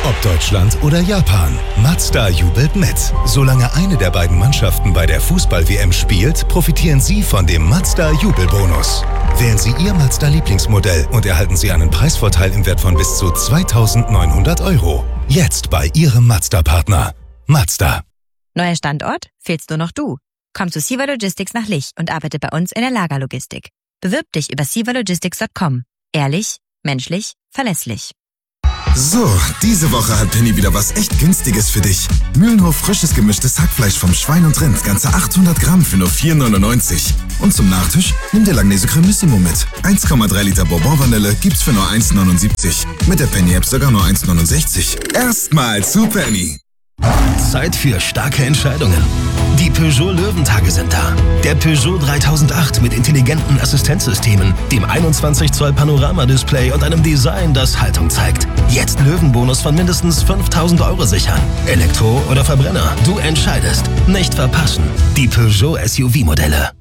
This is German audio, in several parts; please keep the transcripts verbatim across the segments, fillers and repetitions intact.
Ob Deutschland oder Japan, Mazda jubelt mit. Solange eine der beiden Mannschaften bei der Fußball-W M spielt, profitieren Sie von dem Mazda-Jubelbonus. Wählen Sie Ihr Mazda-Lieblingsmodell und erhalten Sie einen Preisvorteil im Wert von bis zu zweitausendneunhundert Euro. Jetzt bei Ihrem Mazda-Partner. Mazda. Neuer Standort? Fehlst nur noch du. Komm zu Siva Logistics nach Lich und arbeite bei uns in der Lagerlogistik. Bewirb dich über siva logistics punkt com. Ehrlich, menschlich, verlässlich. So, diese Woche hat Penny wieder was echt Günstiges für dich. Mühlenhof frisches gemischtes Hackfleisch vom Schwein und Rind, ganze achthundert Gramm für nur vier neunundneunzig. Und zum Nachtisch, nimm dir Langnese Cremissimo mit. eins Komma drei Liter Bourbon-Vanille gibt's für nur eins neunundsiebzig. Mit der Penny-App sogar nur eins neunundsechzig. Erstmal zu Penny. Zeit für starke Entscheidungen. Die Peugeot Löwentage sind da. Der Peugeot dreitausendacht mit intelligenten Assistenzsystemen, dem einundzwanzig Zoll Panoramadisplay und einem Design, das Haltung zeigt. Jetzt Löwenbonus von mindestens fünftausend Euro sichern. Elektro oder Verbrenner, du entscheidest. Nicht verpassen. Die Peugeot S U V-Modelle.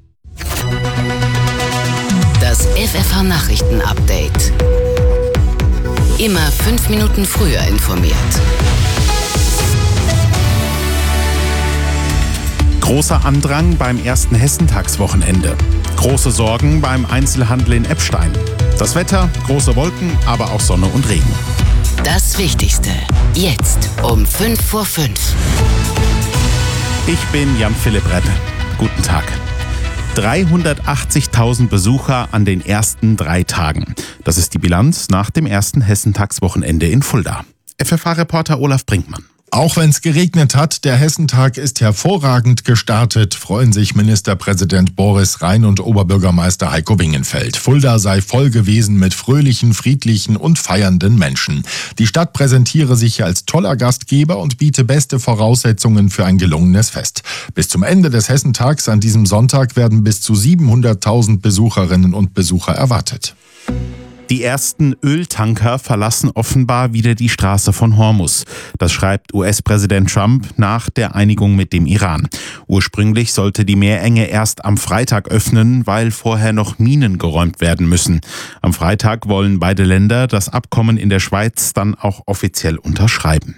Das F F H-Nachrichten-Update. Immer fünf Minuten früher informiert. Großer Andrang beim ersten Hessentagswochenende. Große Sorgen beim Einzelhandel in Eppstein. Das Wetter, große Wolken, aber auch Sonne und Regen. Das Wichtigste. Jetzt um fünf vor fünf. Ich bin Jan-Philipp Redde. Guten Tag. dreihundertachtzigtausend Besucher an den ersten drei Tagen. Das ist die Bilanz nach dem ersten Hessentagswochenende in Fulda. F F H-Reporter Olaf Brinkmann. Auch wenn es geregnet hat, der Hessentag ist hervorragend gestartet, freuen sich Ministerpräsident Boris Rhein und Oberbürgermeister Heiko Wingenfeld. Fulda sei voll gewesen mit fröhlichen, friedlichen und feiernden Menschen. Die Stadt präsentiere sich als toller Gastgeber und biete beste Voraussetzungen für ein gelungenes Fest. Bis zum Ende des Hessentags an diesem Sonntag werden bis zu siebenhunderttausend Besucherinnen und Besucher erwartet. Die ersten Öltanker verlassen offenbar wieder die Straße von Hormuz. Das schreibt U S-Präsident Trump nach der Einigung mit dem Iran. Ursprünglich sollte die Meerenge erst am Freitag öffnen, weil vorher noch Minen geräumt werden müssen. Am Freitag wollen beide Länder das Abkommen in der Schweiz dann auch offiziell unterschreiben.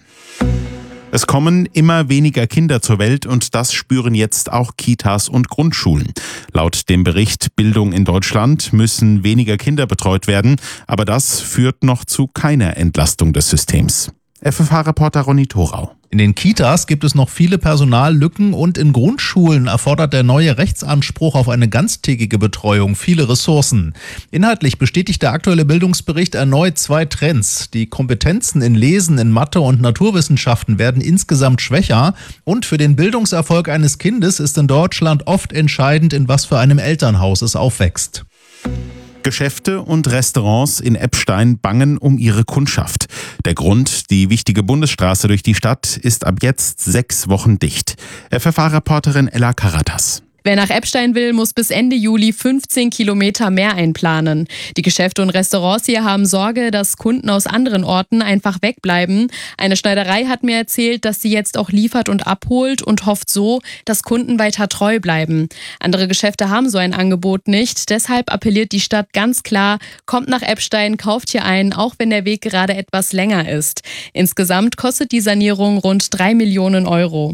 Es kommen immer weniger Kinder zur Welt und das spüren jetzt auch Kitas und Grundschulen. Laut dem Bericht Bildung in Deutschland müssen weniger Kinder betreut werden, aber das führt noch zu keiner Entlastung des Systems. F F H-Reporter Ronny Thorau. In den Kitas gibt es noch viele Personallücken und in Grundschulen erfordert der neue Rechtsanspruch auf eine ganztägige Betreuung viele Ressourcen. Inhaltlich bestätigt der aktuelle Bildungsbericht erneut zwei Trends. Die Kompetenzen in Lesen, in Mathe und Naturwissenschaften werden insgesamt schwächer und für den Bildungserfolg eines Kindes ist in Deutschland oft entscheidend, in was für einem Elternhaus es aufwächst. Geschäfte und Restaurants in Eppstein bangen um ihre Kundschaft. Der Grund, die wichtige Bundesstraße durch die Stadt ist ab jetzt sechs Wochen dicht. F F H-Reporterin Ella Karatas. Wer nach Eppstein will, muss bis Ende Juli fünfzehn Kilometer mehr einplanen. Die Geschäfte und Restaurants hier haben Sorge, dass Kunden aus anderen Orten einfach wegbleiben. Eine Schneiderei hat mir erzählt, dass sie jetzt auch liefert und abholt und hofft so, dass Kunden weiter treu bleiben. Andere Geschäfte haben so ein Angebot nicht. Deshalb appelliert die Stadt ganz klar, kommt nach Eppstein, kauft hier ein, auch wenn der Weg gerade etwas länger ist. Insgesamt kostet die Sanierung rund drei Millionen Euro.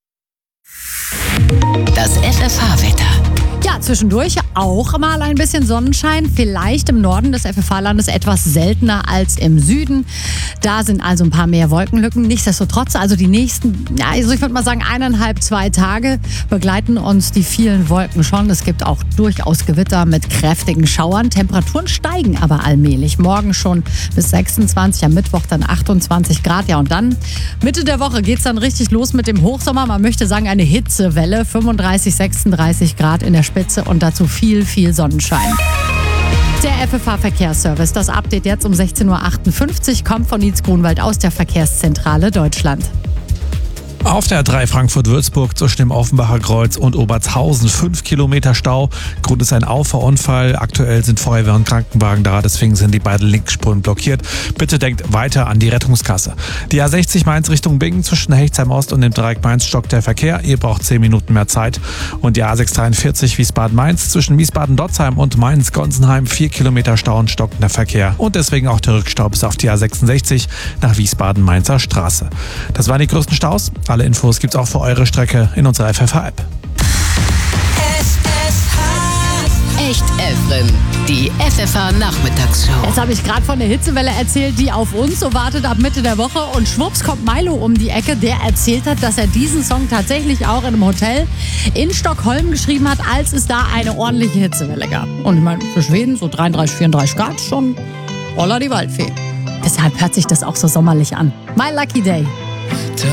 Das F F H-Wetter. Ja, zwischendurch auch mal ein bisschen Sonnenschein. Vielleicht im Norden des F F H-Landes etwas seltener als im Süden. Da sind also ein paar mehr Wolkenlücken. Nichtsdestotrotz, also die nächsten, ja, also ich würde mal sagen, eineinhalb, zwei Tage begleiten uns die vielen Wolken schon. Es gibt auch durchaus Gewitter mit kräftigen Schauern. Temperaturen steigen aber allmählich. Morgen schon bis sechsundzwanzig, am Mittwoch dann achtundzwanzig Grad. Ja, und dann Mitte der Woche geht es dann richtig los mit dem Hochsommer. Man möchte sagen, eine Hitzewelle. fünfunddreißig, sechsunddreißig Grad in der Spitze und dazu viel, viel Sonnenschein. Der F F H-Verkehrsservice. Das Update jetzt um sechzehn Uhr achtundfünfzig kommt von Nietz Grunwald aus der Verkehrszentrale Deutschland. Auf der A drei Frankfurt-Würzburg zwischen dem Offenbacher Kreuz und Obertshausen fünf Kilometer Stau. Grund ist ein Auffahrunfall. Aktuell sind Feuerwehr und Krankenwagen da, deswegen sind die beiden Linksspuren blockiert. Bitte denkt weiter an die Rettungskasse. Die A sechzig Mainz Richtung Bingen zwischen Hechtsheim Ost und dem Dreieck Mainz stockt der Verkehr. Ihr braucht zehn Minuten mehr Zeit. Und die A sechs dreiundvierzig Wiesbaden-Mainz zwischen Wiesbaden-Dotzheim und Mainz-Gonsenheim vier Kilometer Stau und stockender Verkehr. Und deswegen auch der Rückstau bis auf die A sechsundsechzig nach Wiesbaden-Mainzer Straße. Das waren die größten Staus. Alle Infos gibt's auch für eure Strecke in unserer F F H-App. Echt Efrem, die F F H-Nachmittagsshow. Jetzt habe ich gerade von der Hitzewelle erzählt, die auf uns so wartet ab Mitte der Woche. Und schwupps kommt Milo um die Ecke, der erzählt hat, dass er diesen Song tatsächlich auch in einem Hotel in Stockholm geschrieben hat, als es da eine ordentliche Hitzewelle gab. Und ich meine, für Schweden so dreiunddreißig, vierunddreißig Grad schon Holla die Waldfee. Deshalb hört sich das auch so sommerlich an. My Lucky Day.